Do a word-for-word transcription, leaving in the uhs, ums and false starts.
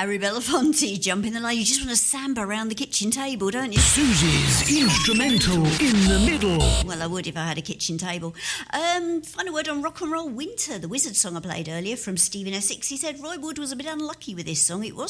Harry Belafonte jumping the line. You just want to samba around the kitchen table, don't you? Susie's instrumental in the middle. Well, I would if I had a kitchen table. Um, final word on Rock and Roll Winter, the Wizard song I played earlier from Stephen Essex. He said Roy Wood was a bit unlucky with this song. It was